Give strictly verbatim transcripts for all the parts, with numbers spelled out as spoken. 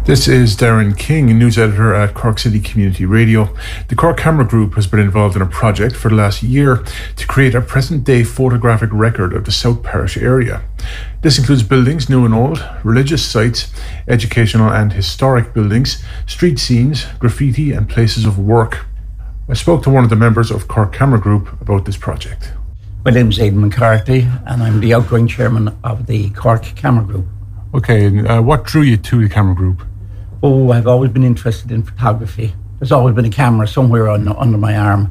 This is Darren King, news editor at Cork City Community Radio. The Cork Camera Group has been involved in a project for the last year to create a present-day photographic record of the South Parish area. This includes buildings, new and old, religious sites, educational and historic buildings, street scenes, graffiti and places of work. I spoke to one of the members of Cork Camera Group about this project. My name is Aidan McCarthy and I'm the outgoing chairman of the Cork Camera Group. Okay, and uh, what drew you to the Camera Group? Oh, I've always been interested in photography. There's always been a camera somewhere on, under my arm.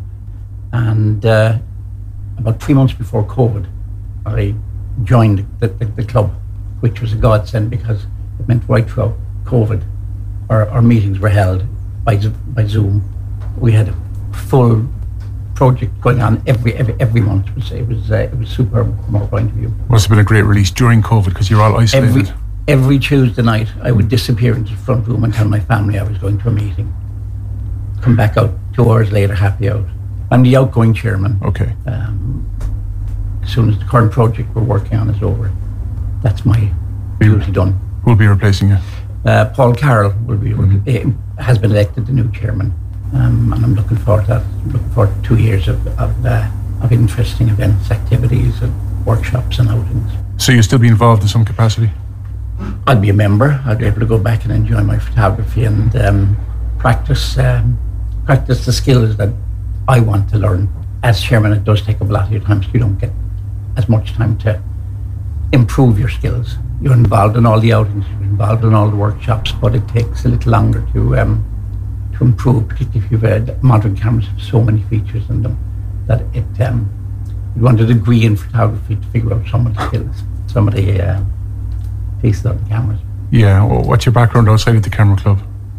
And uh, about three months before COVID, I joined the, the, the club, which was a godsend because it meant right throughout COVID, our, our meetings were held by, by Zoom. We had a full project going on every every, every month. It was, it was, uh, it was superb from our point of view. Must have been a great release during COVID because you're all isolated. Every, Every Tuesday night, I would disappear into the front room and tell my family I was going to a meeting. Come back out two hours later, happy out. I'm the outgoing chairman. Okay. Um, as soon as the current project we're working on is over, that's my duty done. Who'll be replacing you? Uh, Paul Carroll will be mm-hmm. uh, has been elected the new chairman, um, and I'm looking forward to that. I'm looking forward to two years of of, uh, of interesting events, activities, and workshops and outings. So you'll still be involved in some capacity? I'd be a member. I'd be able to go back and enjoy my photography and um, practice um, practice the skills that I want to learn. As chairman, it does take up a lot of your time, so you don't get as much time to improve your skills. You're involved in all the outings, you're involved in all the workshops, but it takes a little longer to um, to improve, particularly if you've had modern cameras have so many features in them that it um, you want a degree in photography to figure out some of the skills, some of the uh, pieces on the cameras. Yeah, well, what's your background outside of the Camera Club?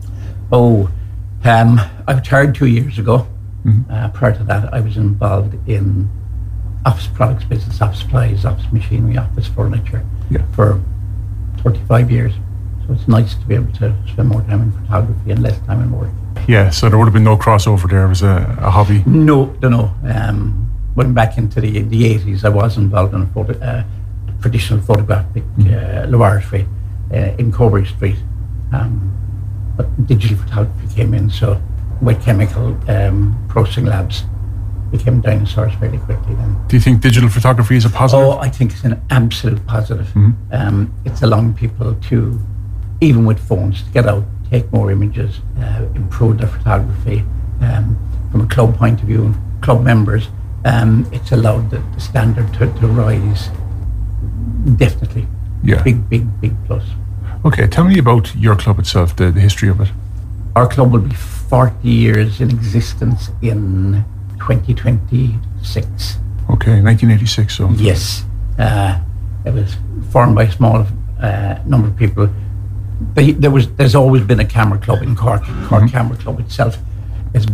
Oh, um, I retired two years ago. Mm-hmm. Uh, prior to that, I was involved in office products business, office supplies, office machinery, office furniture yeah. for thirty-five years. So it's nice to be able to spend more time in photography and less time in work. Yeah, so there would have been no crossover there. It was a, a hobby? No, no, no. Um, went back into the, the eighties, I was involved in a photo, uh, traditional photographic mm. uh, laboratory uh, in Coburg Street. Um, but digital photography came in, so wet chemical um, processing labs became dinosaurs fairly quickly then. Do you think digital photography is a positive? Oh, I think it's an absolute positive. Mm-hmm. Um, it's allowing people to, even with phones, to get out, take more images, uh, improve their photography. Um, from a club point of view, club members, um, it's allowed the, the standard to, to rise. Definitely. Yeah. Big, big, big plus. Okay, tell me about your club itself, the, the history of it. Our club will be forty years in existence in twenty twenty-six. Okay, nineteen eighty-six, so. Yes. Uh, it was formed by a small uh, number of people. They, there was, there's always been a camera club in Cork. Cork mm-hmm. Camera Club itself has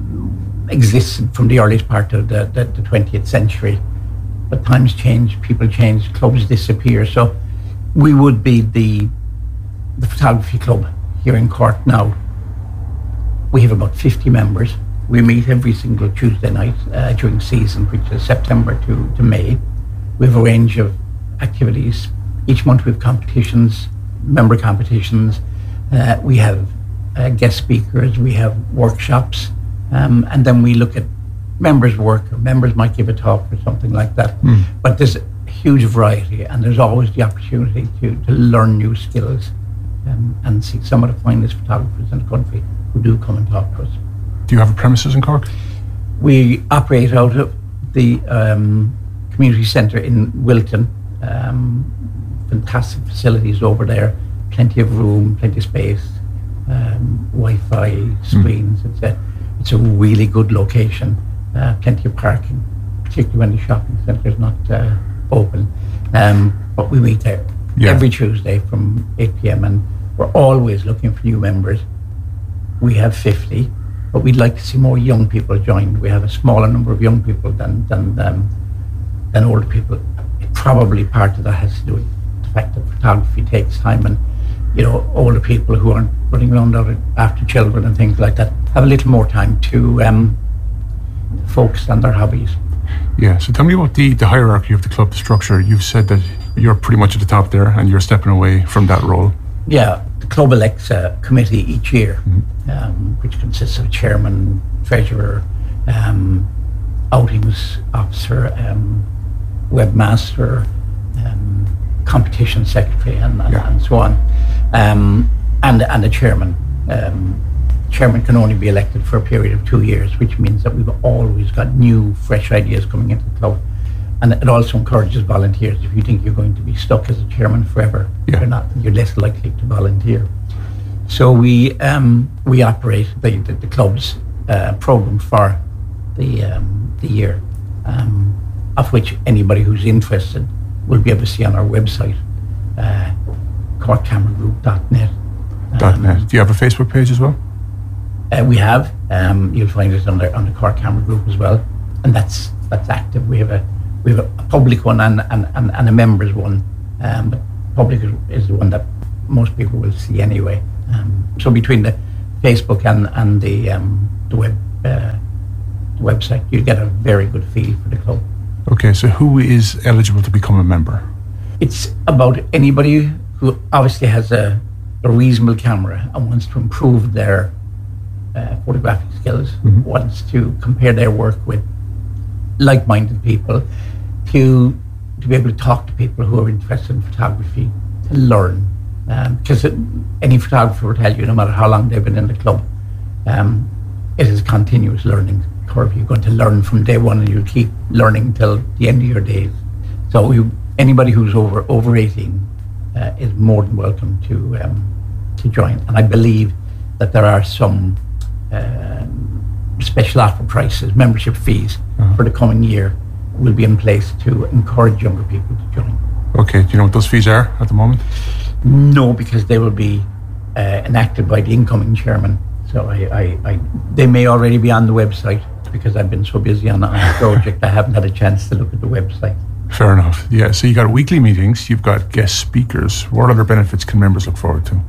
existed from the earliest part of the, the, the twentieth century. But times change, people change, clubs disappear. So we would be the the photography club here in Cork now. We have about fifty members. We meet every single Tuesday night uh, during season, which is September to, to May. We have a range of activities. Each month we have competitions, member competitions. Uh, we have uh, guest speakers, we have workshops, um, and then we look at members' work, or members might give a talk or something like that. Mm. But there's a huge variety, and there's always the opportunity to, to learn new skills um, and see some of the finest photographers in the country who do come and talk to us. Do you have a premises in Cork? We operate out of the um, community centre in Wilton. Um, fantastic facilities over there, plenty of room, plenty of space, um, Wi-Fi, screens. Mm. It's a it's a really good location. Uh, plenty of parking, particularly when the shopping centre is not uh, open. Um, but we meet there yeah. every Tuesday from eight p.m. and we're always looking for new members. We have fifty, but we'd like to see more young people join. We have a smaller number of young people than than um, than older people. Probably part of that has to do with the fact that photography takes time, and you know, older people who aren't running around after children and things like that have a little more time to um, focus on their hobbies. Yeah, so tell me about the, the hierarchy of the club, the structure. You've said that you're pretty much at the top there and you're stepping away from that role. Yeah, the club elects a committee each year, Mm-hmm. um, which consists of chairman, treasurer, um, outings officer, um, webmaster, um, competition secretary, and, and, Yeah. and so on, um, and and a chairman. Um, chairman can only be elected for a period of two years, which means that we've always got new, fresh ideas coming into the club. And it also encourages volunteers. If you think you're going to be stuck as a chairman forever, Yeah. you're not. You're less likely to volunteer. So we um, we operate the the, the club's uh, program for the um, the year, um, of which anybody who's interested will be able to see on our website, uh, cork camera group dot net. Dot Um, net. Do you have a Facebook page as well? Uh, we have. Um, you'll find it on the on the Cork Camera Group as well, and that's that's active. We have a we have a public one and and, and, and a members one. Um, but public is, is the one that most people will see anyway. Um, so between the Facebook and and the um, the web uh, the website, you get a very good feel for the club. Okay, so who is eligible to become a member? It's about anybody who obviously has a, a reasonable camera and wants to improve their uh, photographic skills, Mhm. wants to compare their work with like-minded people, to to be able to talk to people who are interested in photography, to learn. Um, because it, any photographer will tell you, no matter how long they've been in the club, um, it is a continuous learning curve. You're going to learn from day one, and you'll keep learning till the end of your days. So you, anybody who's over over eighteen uh, is more than welcome to um, to join. And I believe that there are some um, special offer prices, membership fees Uh-huh. for the coming year will be in place to encourage younger people to join. Okay, do you know what those fees are at the moment? No, because they will be uh, enacted by the incoming chairman. So I, I, I, they may already be on the website, because I've been so busy on, on the project, I haven't had a chance to look at the website. Fair enough. Yeah, so you got weekly meetings, you've got guest speakers. What other benefits can members look forward to?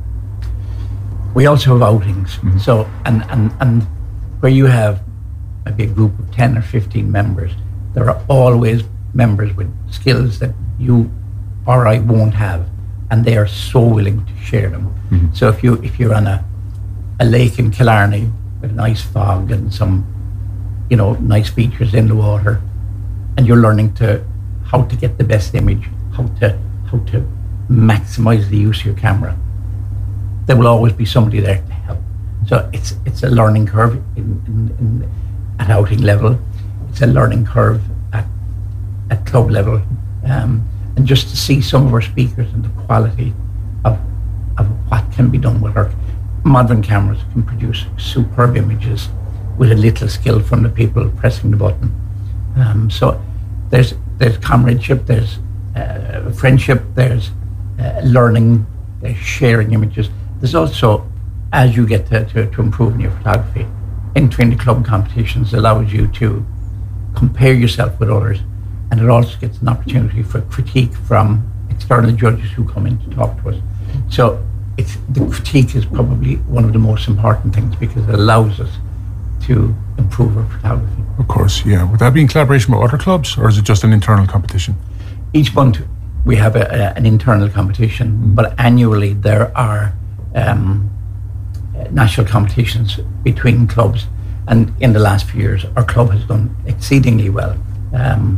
We also have outings. Mhm. So, and, and, and where you have maybe a group of ten or fifteen members, there are always members with skills that you or I won't have, and they are so willing to share them. Mhm. So if you if you're on a, a lake in Killarney with nice fog and some, you know, nice features in the water, and you're learning to how to get the best image, how to how to maximize the use of your camera, there will always be somebody there to help. So it's it's a learning curve in, in, in at outing level. It's a learning curve at at club level, um, and just to see some of our speakers and the quality of of what can be done with our modern cameras can produce superb images with a little skill from the people pressing the button. Um, so there's there's comradeship, there's uh, friendship, there's uh, learning, there's sharing images. There's also, as you get to, to, to improve in your photography, entering the club competitions allows you to compare yourself with others, and it also gets an opportunity for critique from external judges who come in to talk to us. So it's the critique is probably one of the most important things, because it allows us to improve our photography. Of course, yeah. Would that be in collaboration with other clubs, or is it just an internal competition? Each month we have a, a, an internal competition, Mm. but annually there are um, national competitions between clubs. And in the last few years, our club has done exceedingly well. Um,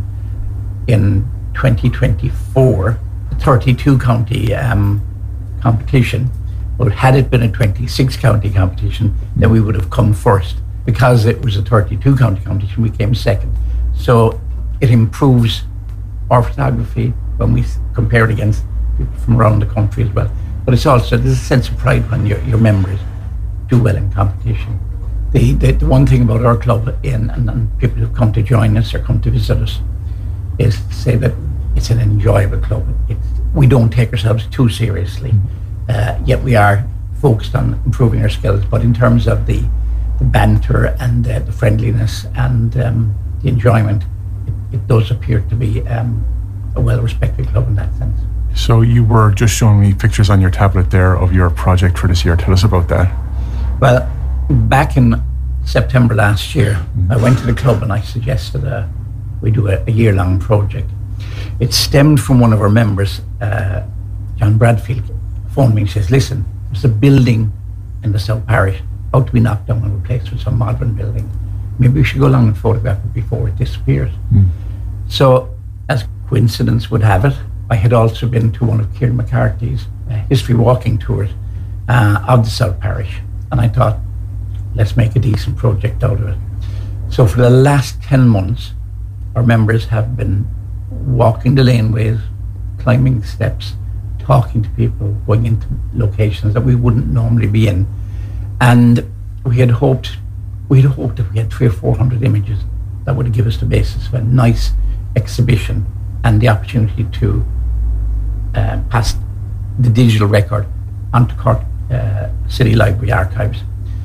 in twenty twenty-four, the thirty-two county um, competition, well, had it been a twenty-six county competition, then we would have come first. Because it was a thirty-two county competition, we came second. So it improves our photography when we s- compare it against people from around the country as well. But it's also, there's a sense of pride when your, your members do well in competition. The, the, the one thing about our club, in, and, and people who come to join us or come to visit us, is to say that it's an enjoyable club. It's, we don't take ourselves too seriously, uh, yet we are focused on improving our skills. But in terms of the, the banter and uh, the friendliness and um, the enjoyment, it, it does appear to be um, a well-respected club in that sense. So you were just showing me pictures on your tablet there of your project for this year. Tell us about that. Well, back in September last year, I went to the club and I suggested uh, we do a, a year-long project. It stemmed from one of our members, uh, John Bradfield, phoned me and says, listen, there's a building in the South Parish about to be knocked down and replaced with some modern building. Maybe we should go along and photograph it before it disappears. Mm. So, as coincidence would have it, I had also been to one of Kieran McCarthy's uh, history walking tours uh, of the South Parish, and I thought, let's make a decent project out of it. So for the last ten months, our members have been walking the laneways, climbing steps, talking to people, going into locations that we wouldn't normally be in. And we had hoped, we had hoped if we had three or four hundred images, that would give us the basis of a nice exhibition and the opportunity to uh, pass the digital record onto Cork uh, City Library archives.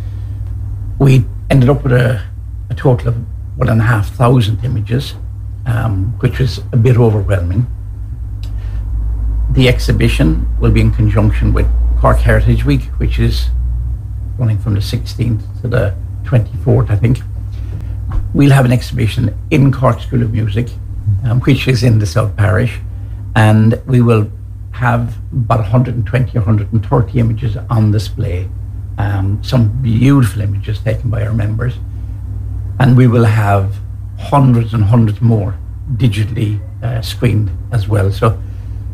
We ended up with a, a total of one and a half thousand images, um, which was a bit overwhelming. The exhibition will be in conjunction with Cork Heritage Week, which is running from the sixteenth to the twenty-fourth, I think. We'll have an exhibition in Cork School of Music, um, which is in the South Parish, and we will have about one hundred twenty or one hundred thirty images on display. Um, some beautiful images taken by our members, and we will have hundreds and hundreds more digitally uh, screened as well. So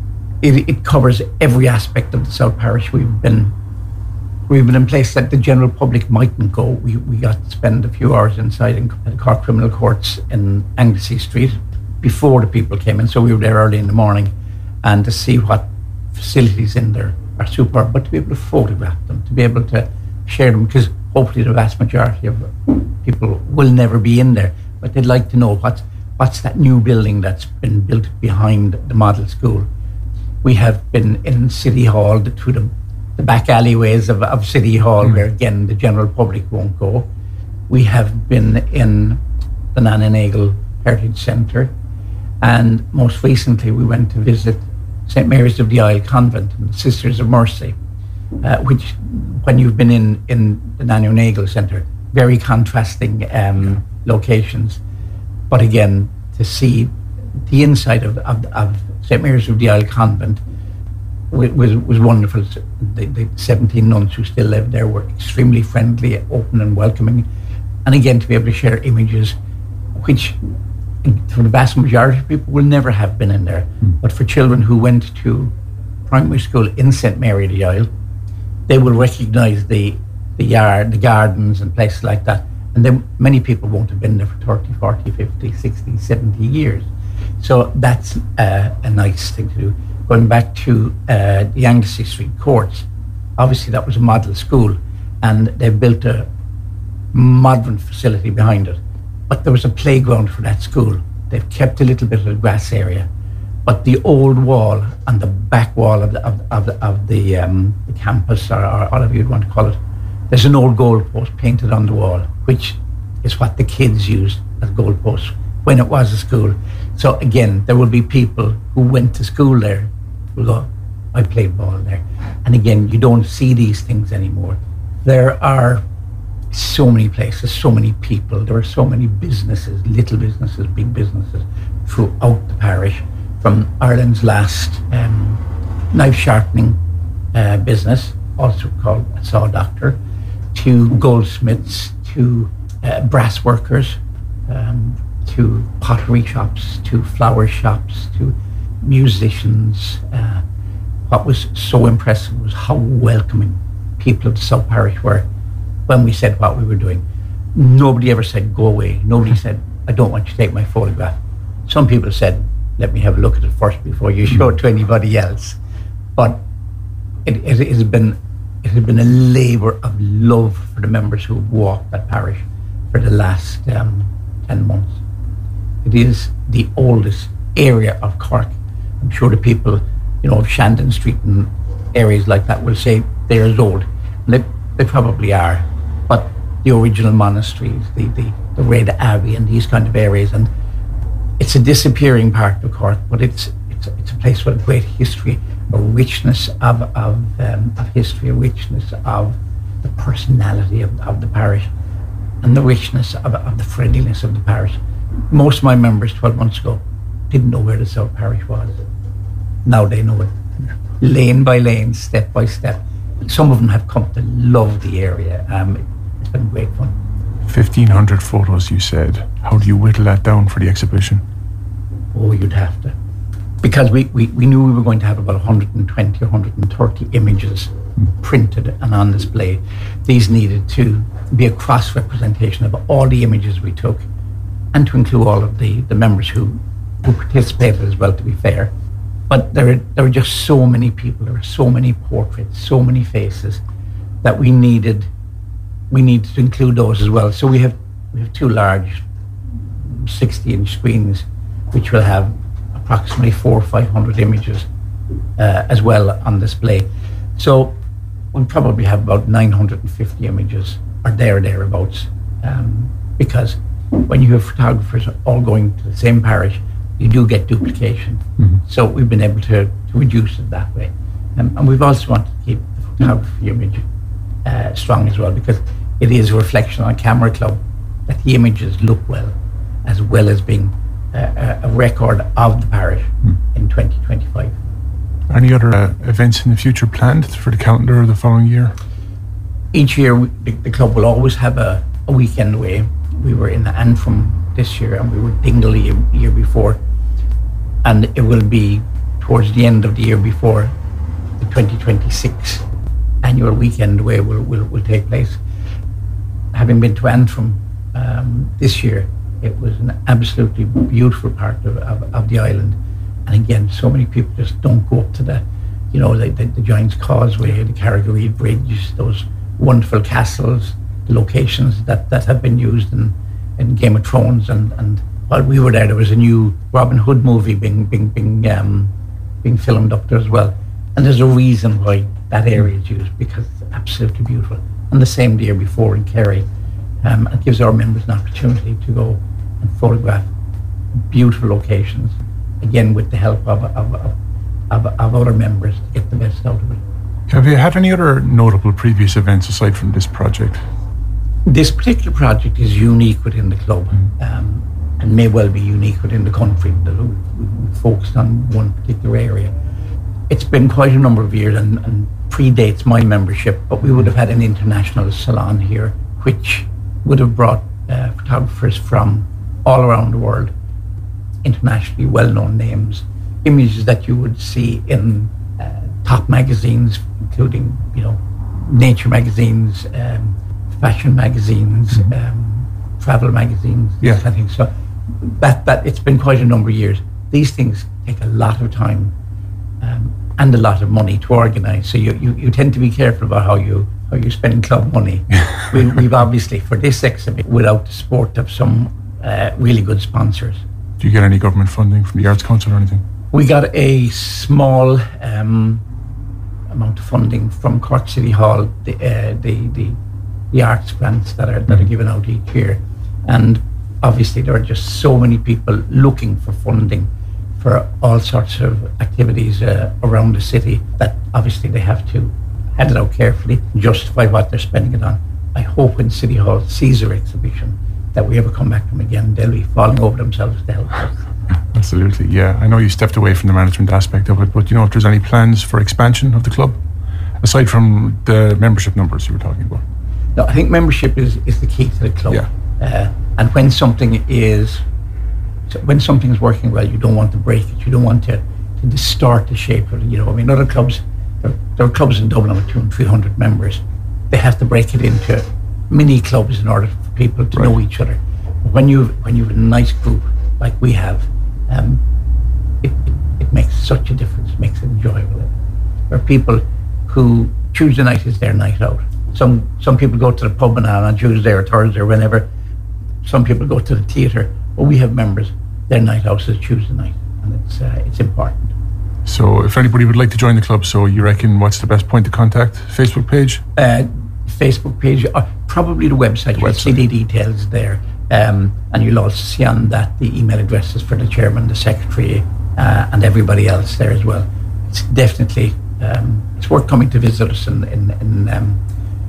it, it covers every aspect of the South Parish. We've been we've been in place that the general public mightn't go. We we got to spend a few hours inside in the Cork Criminal Courts in Anglesey Street before the people came in. So we were there early in the morning, and to see what facilities in there are superb, but to be able to photograph them, to be able to share them, because hopefully the vast majority of people will never be in there, but they'd like to know what's, what's that new building that's been built behind the model school. We have been in City Hall, the, through the, the back alleyways of, of City Hall, mm. where again the general public won't go. We have been in the Nana Nagle Heritage Centre, and most recently we went to visit Saint Mary's of the Isle Convent and the Sisters of Mercy, uh, which, when you've been in, in the Nana Nagle Centre, very contrasting um, locations. But again, to see the inside of, of, of Saint Mary's of the Isle Convent was, was, was wonderful. The, the seventeen nuns who still live there were extremely friendly, open and welcoming. And again, to be able to share images, which for the vast majority of people will never have been in there. Mm. But for children who went to primary school in Saint Mary of the Isle, they will recognise the the yard, the gardens and places like that. And then many people won't have been there for thirty, forty, fifty, sixty, seventy years. So that's uh, a nice thing to do. Going back to uh, the Anglesey Street Courts, obviously that was a model school, and they built a modern facility behind it. But there was a playground for that school. They've kept a little bit of the grass area, but the old wall and the back wall of the of, of the, of the, um, the campus, or, or whatever you'd want to call it, there's an old goalpost painted on the wall, which is what the kids used as goalposts when it was a school. So again, there will be people who went to school there who go, I played ball there. And again, you don't see these things anymore. There are so many places, so many people, there are so many businesses, little businesses, big businesses throughout the parish, from Ireland's last um, knife sharpening uh, business, also called a saw doctor, to goldsmiths, to uh, brass workers, um, to pottery shops, to flower shops, to musicians. Uh, what was so impressive was how welcoming people of the South Parish were when we said what we were doing. Nobody ever said, go away. Nobody said, I don't want you to take my photograph. Some people said, let me have a look at it first before you show it to anybody else. But it, it, it has been it has been a labour of love for the members who have walked that parish for the last um, ten months. It is the oldest area of Cork. I'm sure the people, you know, of Shandon Street and areas like that will say they're as old. And they, they probably are. But the original monasteries, the, the, the Red Abbey and these kind of areas, and it's a disappearing part of Cork, but it's it's, it's a place with a great history, a richness of of, um, of history, a richness of the personality of, of the parish, and the richness of, of the friendliness of the parish. Most of my members twelve months ago didn't know where the South Parish was. Now they know it. Lane by lane, step by step. some of them have come to love the area. Um, it's been great fun. fifteen hundred photos, you said. How do you whittle that down for the exhibition? Oh, you'd have to. Because we, we, we knew we were going to have about one hundred twenty or one hundred thirty images mm. printed and on display. These needed to be a cross-representation of all the images we took, and to include all of the, the members who, who participated as well, to be fair. But there are, there are just so many people, there are so many portraits, so many faces, that we needed we needed to include those as well. So we have we have two large sixty inch screens which will have approximately four or five hundred images uh, as well on display. So we'll probably have about nine hundred fifty images or there or thereabouts, um, because when you have photographers all going to the same parish, you do get duplication. Mm-hmm. So we've been able to, to reduce it that way. Um, and we've also wanted to keep the photography image uh, strong as well, because it is a reflection on Camera Club that the images look well, as well as being uh, a record of the parish mm. in twenty twenty-five. Any other uh, events in the future planned for the calendar the following year? Each year, we, the, the club will always have a, a weekend away. We were in Antrim this year, and we were Dingle the year, year before. And it will be towards the end of the year before the twenty twenty-six annual weekend away will, will, will take place. Having been to Antrim um, this year, it was an absolutely beautiful part of, of, of the island. And again, so many people just don't go up to the, you know, the, the, the Giant's Causeway, the Carrigareed Bridge, those wonderful castles, the locations that, that have been used in, in Game of Thrones. And, and while we were there, there was a new Robin Hood movie being being being um, being filmed up there as well. And there's a reason why that area is used, because it's absolutely beautiful. And the same the year before in Kerry. Um, it gives our members an opportunity to go and photograph beautiful locations, again with the help of of, of, of of other members to get the best out of it. Have you had any other notable previous events aside from this project? This particular project is unique within the club, mm. um, and may well be unique within the country. We've focused on one particular area. It's been quite a number of years and, and predates my membership, but we would have had an international salon here, which would have brought uh, photographers from all around the world, internationally well-known names, images that you would see in uh, top magazines, including, you know, nature magazines, um, fashion magazines, mm-hmm. um, travel magazines, yeah. I think so. That that it's been quite a number of years. These things take a lot of time um, and a lot of money to organise. So you, you, you tend to be careful about how you how you spend club money. we, we've obviously, for this exhibit, without the support of some uh, really good sponsors. Do you get any government funding from the Arts Council or anything? We got a small um, amount of funding from Cork City Hall, the uh, the, the the arts grants that are that are given out each year, and obviously there are just so many people looking for funding for all sorts of activities uh, around the city that obviously they have to hand it out carefully, justify what they're spending it on. I hope when City Hall sees our exhibition that we ever come back to them again, they'll be falling over themselves to help us. Absolutely, yeah. I know you stepped away from the management aspect of it, but you know if there's any plans for expansion of the club, aside from the membership numbers you were talking about? No, I think membership is, is the key to the club. Yeah. Uh, and when something is, so when something's working well, you don't want to break it. You don't want to, to distort the shape of it. You know, I mean, other clubs, there, there are clubs in Dublin with two and three hundred members. They have to break it into mini clubs in order for people to right. know each other. When you when you have a nice group like we have, um, it, it, it makes such a difference. It makes it enjoyable. There are people who Tuesday night is their night out. Some some people go to the pub and on Tuesday or Thursday or whenever. Some people go to the theatre. But we have members, their night out is Tuesday night, and it's uh, it's important. So if anybody would like to join the club, so you reckon what's the best point to contact? Facebook page? Uh, Facebook page, or probably the website. The You'll website. see the details there. Um, and you'll also see on that the email addresses for the chairman, the secretary, uh, and everybody else there as well. It's definitely, um, it's worth coming to visit us in, in, in um,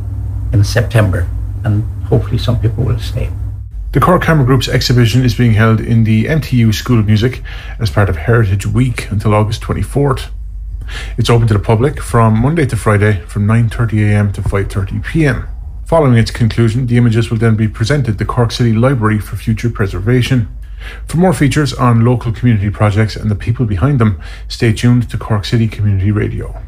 in September, and hopefully some people will stay. The Cork Camera Group's exhibition is being held in the M T U School of Music as part of Heritage Week until August twenty-fourth. It's open to the public from Monday to Friday from nine thirty a m to five thirty p m. Following its conclusion, the images will then be presented to Cork City Library for future preservation. For more features on local community projects and the people behind them, stay tuned to Cork City Community Radio.